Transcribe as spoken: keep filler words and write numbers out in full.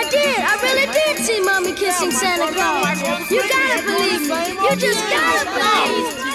did. I really did see Mommy kissing Santa Claus. You gotta believe me. You just gotta believe.